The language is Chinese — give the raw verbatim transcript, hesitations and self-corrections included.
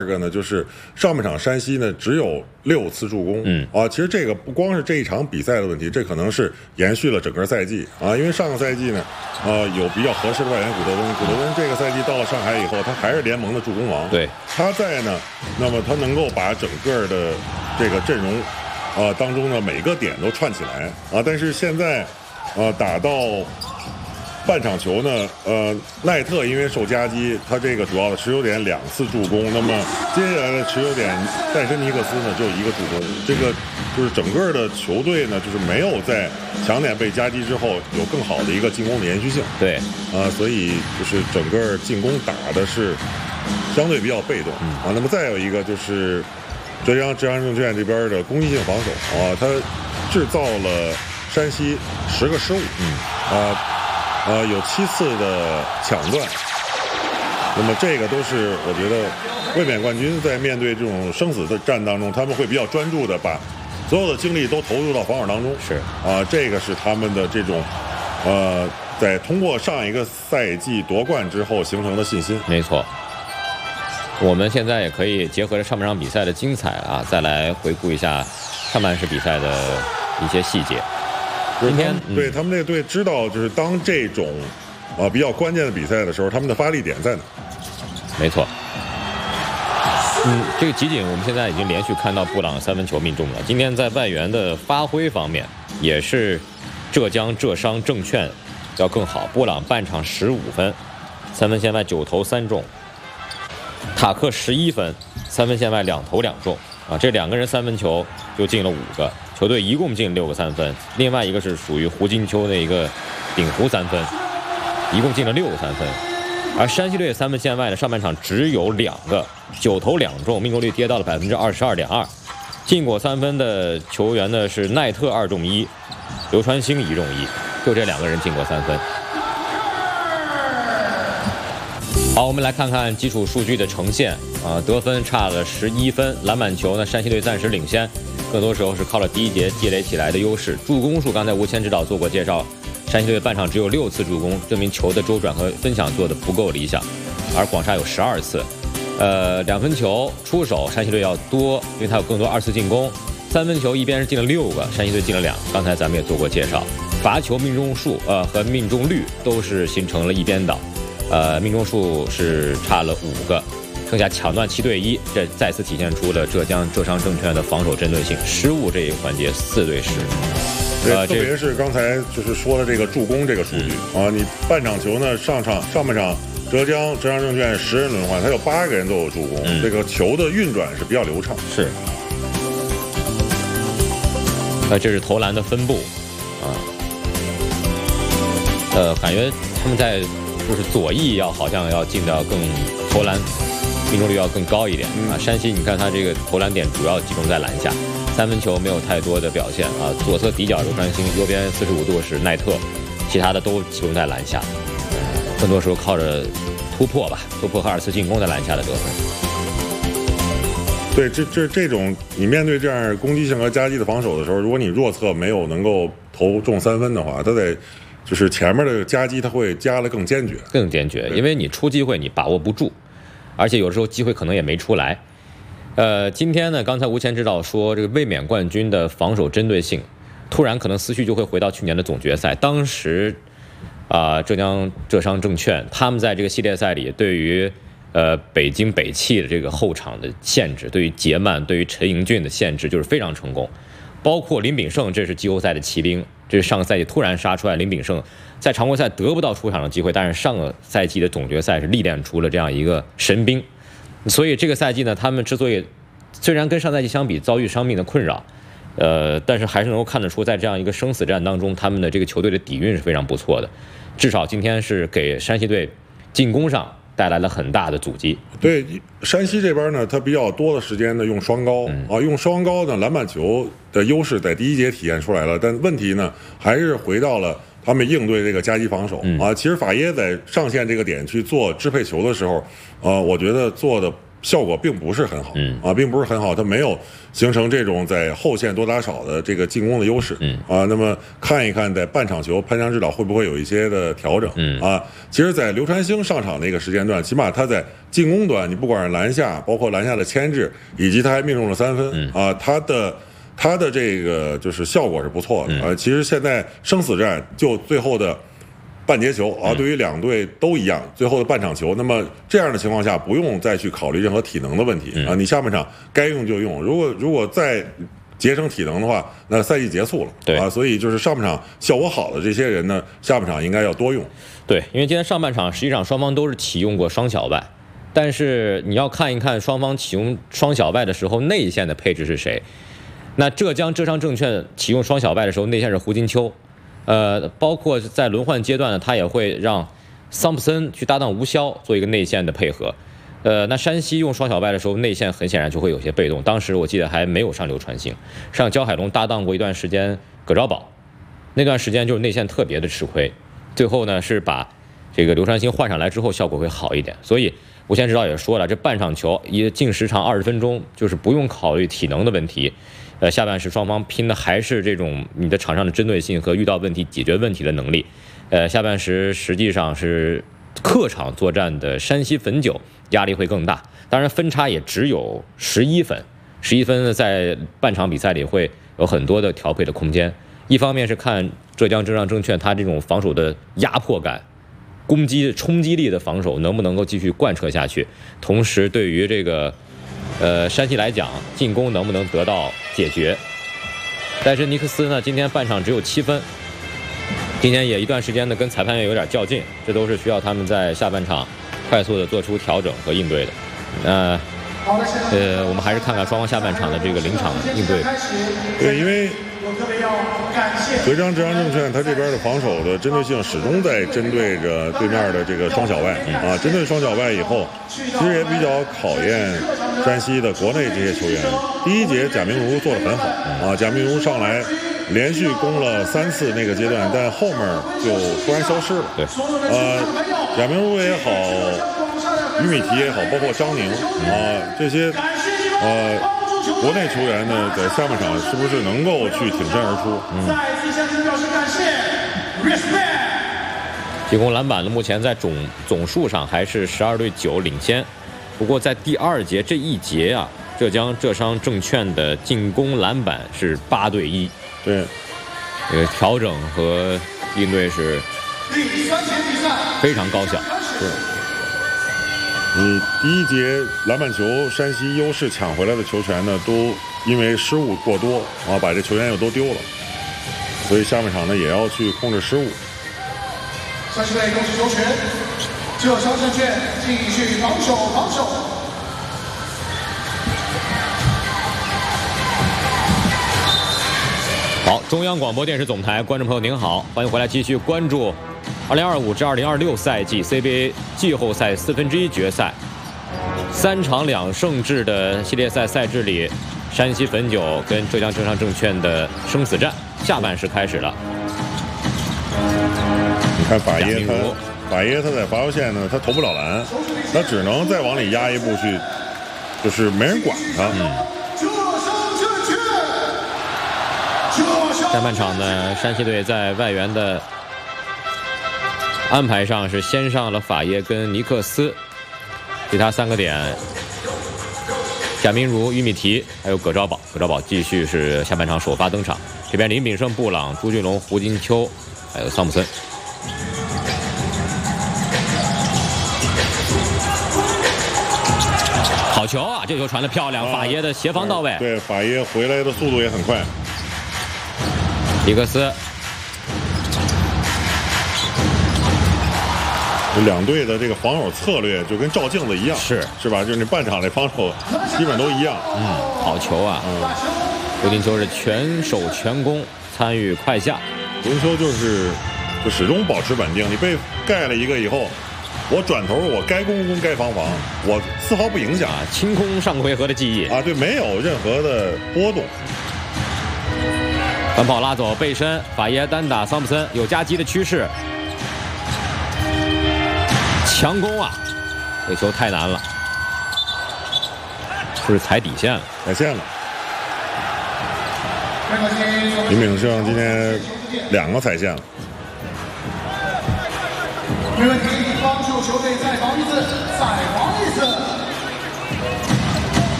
这个呢，就是上半场山西呢只有六次助攻， 嗯啊，其实这个不光是这一场比赛的问题，这可能是延续了整个赛季啊，因为上个赛季呢，呃，有比较合适的外援古德温，古德温这个赛季到了上海以后，他还是联盟的助攻王， 对， 他在呢，那么他能够把整个的这个阵容，啊当中呢每个点都串起来啊，但是现在，呃，打到半场球呢，呃，奈特因为受夹击，他这个主要的持球点两次助攻，那么接下来的持球点戴森尼克斯呢只有一个助攻，这个就是整个的球队呢就是没有在强点被夹击之后有更好的一个进攻的延续性， 对， 啊、所以就是整个进攻打的是相对比较被动、啊。那么再有一个就是浙江浙江证券这边的攻击性防守啊，他制造了山西十个失误，嗯啊。呃，有七次的抢断，那么这个都是我觉得卫冕冠军在面对这种生死的战当中，他们会比较专注的把所有的精力都投入到防守当中。 是啊、这个是他们的这种呃，在通过上一个赛季夺冠之后形成的信心。 没错。我们现在也可以结合着上半场比赛的精彩啊，再来回顾一下上半时比赛的一些细节。今天、 嗯、对他们这个队知道，就是当这种啊、呃、比较关键的比赛的时候，他们的发力点在哪？ 没错。嗯，这个集锦我们现在已经连续看到布朗三分球命中了。今天在外援的发挥方面，也是浙江浙商证券要更好。布朗半场十五分，三分线外九投三中；塔克十一分，三分线外两投两中。啊，这两个人三分球就进了五个。球队一共进六个三分，另外一个是属于胡金秋的一个顶湖三分，一共进了六个三分。而山西队三分线外的上半场只有两个，九投两中，命中率跌到了百分之二十二点二。进过三分的球员呢是奈特二中一，刘传兴一中一，就这两个人进过三分。好，我们来看看基础数据的呈现啊，得分差了十一分，篮板球呢山西队暂时领先。更多时候是靠了第一节积累起来的优势。助攻数刚才吴谦指导做过介绍，山西队半场只有六次助攻，证明球的周转和分享做的不够理想，而广厦有十二次。呃，两分球出手山西队要多，因为它有更多二次进攻。三分球一边是进了六个，山西队进了两个，刚才咱们也做过介绍。罚球命中数呃和命中率都是形成了一边倒，呃命中数是差了五个。剩下抢断七对一，这再次体现出了浙江浙商证券的防守针对性，失误这一个环节四对十。 对，特别是刚才就是说的这个助攻这个数据、嗯、啊，你半场球呢，上场上半场浙江浙商证券十人轮换，他有八个人都有助攻、嗯，这个球的运转是比较流畅。 是。那这是投篮的分布啊，呃，感觉他们在就是左翼要好像要进到更投篮。命中率要更高一点啊！山西，你看他这个投篮点主要集中在篮下，三分球没有太多的表现啊。左侧底角刘传兴，右边四十五度是奈特，其他的都集中在篮下，呃，更多时候靠着突破吧，突破和二次进攻在篮下的得分。 对，这这这种你面对这样攻击性和夹击的防守的时候，如果你弱侧没有能够投中三分的话，他得就是前面的夹击他会夹得更坚决， 更坚决，因为你出机会你把握不住。而且有的时候机会可能也没出来，呃，今天呢，刚才吴谦指导说，这个卫冕冠军的防守针对性，突然可能思绪就会回到去年的总决赛，当时，啊、呃，浙江浙商证券他们在这个系列赛里对于呃北京北汽的这个后场的限制，对于杰曼、对于陈盈俊的限制就是非常成功，包括林炳胜，这是季后赛的骑兵，这是上个赛季突然杀出来，林炳胜。在常规赛得不到出场的机会，但是上个赛季的总决赛是历练出了这样一个神兵，所以这个赛季呢，他们之所以虽然跟上赛季相比遭遇伤病的困扰，呃，但是还是能够看得出，在这样一个生死战当中，他们的这个球队的底蕴是非常不错的，至少今天是给山西队进攻上带来了很大的阻击。 对，山西这边呢，他比较多的时间呢用双高、嗯、啊，用双高呢篮板球的优势在第一节体现出来了，但问题呢还是回到了他们应对这个夹击防守、嗯、啊。其实法耶在上线这个点去做支配球的时候，呃，我觉得做的效果并不是很好， 嗯啊，并不是很好，它没有形成这种在后线多打少的这个进攻的优势， 嗯啊，那么看一看在半场球潘强指导会不会有一些的调整， 嗯啊，其实，在刘传兴上场那个时间段，起码他在进攻端，你不管是篮下，包括篮下的牵制，以及他还命中了三分， 嗯啊，他的。他的这个就是效果是不错的，呃，其实现在生死战就最后的半节球啊，对于两队都一样，最后的半场球。那么这样的情况下，不用再去考虑任何体能的问题啊，你下半场该用就用。如果如果再节省体能的话，那赛季结束了， 对啊，所以就是上半场效果好的这些人呢，下半场应该要多用。 对，因为今天上半场实际上双方都是启用过双小外，但是你要看一看双方启用双小外的时候内线的配置是谁。那浙江浙商证券启用双小外的时候，内线是胡金秋，呃，包括在轮换阶段呢，他也会让桑普森去搭档吴骁做一个内线的配合。呃，那山西用双小外的时候，内线很显然就会有些被动。当时我记得还没有上刘传兴，上焦海龙搭档过一段时间葛兆宝，那段时间就是内线特别的吃亏。最后呢是把这个刘传兴换上来之后，效果会好一点。所以吴谦指导也说了，这半场球一进时长二十分钟，就是不用考虑体能的问题。呃，下半时双方拼的还是这种你的场上的针对性和遇到问题解决问题的能力。呃，下半时实际上是客场作战的山西汾酒压力会更大，当然分差也只有十一分，十一分呢在半场比赛里会有很多的调配的空间。一方面是看浙江浙商证券他这种防守的压迫感、攻击冲击力的防守能不能够继续贯彻下去，同时对于这个。呃，山西来讲，进攻能不能得到解决？但是尼克斯呢，今天半场只有七分，今天也一段时间呢跟裁判员有点较劲，这都是需要他们在下半场快速的做出调整和应对的。那呃，我们还是看看双方下半场的这个临场应对。 对，因为浙江浙商证券它这边的防守的针对性始终在针对着对面的这个双小外啊，针对双小外以后，其实也比较考验山西的国内这些球员。第一节贾明儒做得很好啊，贾明儒上来连续攻了三次那个阶段，但后面就突然消失了。 对， 呃，贾明儒也好，于米提也好，包括张宁啊这些呃。国内球员呢，在下半场是不是能够去挺身而出？嗯。 进攻篮板呢，目前在总总数上还是十二对九领先。不过在第二节这一节啊，浙江浙商证券的进攻篮板是八对一。 对， 这个调整和应对是非常高效。 是。你第一节篮板球山西优势抢回来的球权呢，都因为失误过多啊，把这球员又都丢了，所以下半场呢也要去控制失误。 山西队控制球权，浙商证券继续防守防守。 好，中央广播电视总台观众朋友您好，欢迎回来继续关注二零二五至二零二六赛季 C B A 季后赛四分之一决赛，三场两胜制的系列赛赛制里，山西汾酒跟浙江浙商证券的生死战下半时开始了。 你看法耶他，法耶他在罚球线呢，他投不了篮，他只能再往里压一步去，就是没人管他。 嗯。下半场呢，山西队在外援的安排上是先上了法耶跟尼克斯，其他三个点，贾明儒、于米提还有葛兆宝，葛兆宝继续是下半场首发登场。这边林炳胜、布朗、朱俊龙、胡金秋，还有桑普森。好球啊！这球传得漂亮，法耶的协防到位。 对，法耶回来的速度也很快。 尼克斯， 两队的这个防守策略就跟照镜子一样， 是是吧？就是你半场的防守基本都一样。 嗯，好球啊！嗯，胡金秋是全守全攻，参与快下。 胡金秋就是就始终保持稳定。你被盖了一个以后，我转头我该攻攻该防防，我丝毫不影响。 啊，清空上个回合的记忆啊，对，没有任何的波动。 反跑拉走背身，法耶单打桑普森，有夹击的趋势，强攻啊！这球太难了。 是不是踩底线了？ 踩线了。林炳胜今天两个踩线了。 没问题，帮助球队再防一次，再防一次。